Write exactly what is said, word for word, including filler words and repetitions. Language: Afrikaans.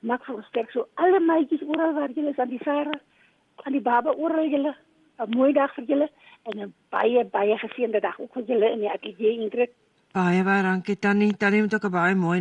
maak vir ons sterk. So alle meisies oral waar julle is, aan die Sarah, aan die baba oral julle, 'n mooi dag vir julle en 'n baie baie geseënde dag ook vir julle in die ateljee, Ingrid. Baie baie dankie Tannie. Tannie moet ook 'n baie mooi